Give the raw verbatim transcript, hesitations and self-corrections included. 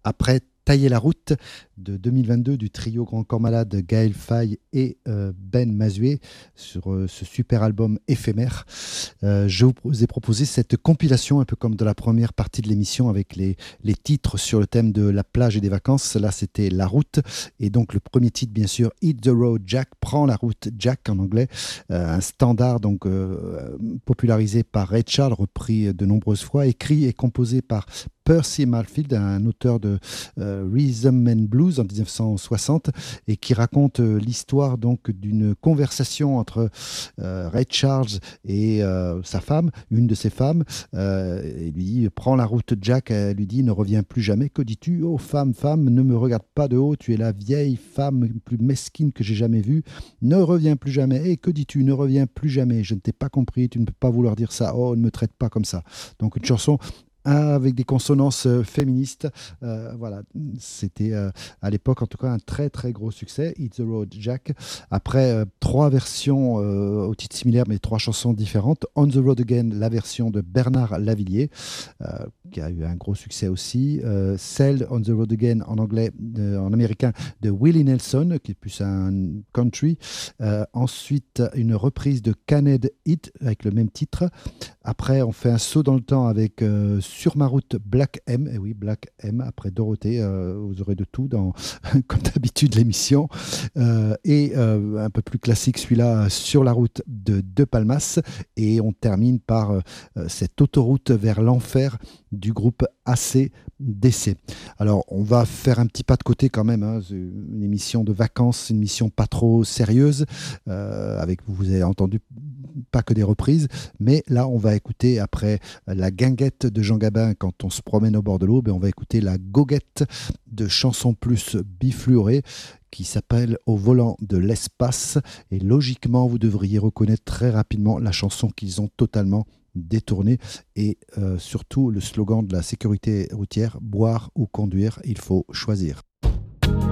Après Tailler la route de deux mille vingt-deux du trio Grand Corps Malade, Gaël Faye et euh, Ben Mazué sur euh, ce super album éphémère. Euh, je vous ai proposé cette compilation, un peu comme de la première partie de l'émission, avec les, les titres sur le thème de la plage et des vacances. Là, c'était La route. Et donc, le premier titre, bien sûr, Hit the Road Jack, Prends la route Jack en anglais. Euh, un standard donc euh, popularisé par Ray Charles, repris de nombreuses fois, écrit et composé par Percy Malfield, un auteur de euh, Rhythm and Blues en dix-neuf cent soixante, et qui raconte euh, l'histoire donc d'une conversation entre euh, Ray Charles et euh, sa femme, une de ses femmes. Euh, et lui dit, prends la route Jack. Elle lui dit, ne reviens plus jamais. Que dis-tu? Oh femme, femme, ne me regarde pas de haut. Tu es la vieille femme plus mesquine que j'ai jamais vue. Ne reviens plus jamais. Et que dis-tu? Ne reviens plus jamais. Je ne t'ai pas compris. Tu ne peux pas vouloir dire ça. Oh, ne me traite pas comme ça. Donc une chanson avec des consonances euh, féministes. Euh, voilà, c'était euh, à l'époque en tout cas un très très gros succès. Hit the Road Jack. Après euh, trois versions euh, au titre similaire, mais trois chansons différentes. On the Road Again, la version de Bernard Lavillier, euh, qui a eu un gros succès aussi. Euh, Celle On the Road Again en anglais, euh, en américain, de Willie Nelson, qui est plus un country. Euh, ensuite, une reprise de Canned Heat avec le même titre. Après, on fait un saut dans le temps avec euh, Sur ma route Black M. Et oui, Black M, après Dorothée, euh, vous aurez de tout dans, comme d'habitude, l'émission. Euh, et euh, un peu plus classique, celui-là, Sur la route de De Palmas. Et on termine par euh, cette autoroute vers l'enfer du groupe A C D C. Alors, on va faire un petit pas de côté quand même. Hein. C'est une émission de vacances, une émission pas trop sérieuse. Euh, avec, vous avez entendu, pas que des reprises. Mais là, on va écouter, après la guinguette de Jean Gabin quand on se promène au bord de l'eau, ben on va écouter la goguette de Chanson Plus bifluorée qui s'appelle Au volant de l'espace. Et logiquement, vous devriez reconnaître très rapidement la chanson qu'ils ont totalement détournée. Et euh, surtout le slogan de la sécurité routière, boire ou conduire, il faut choisir.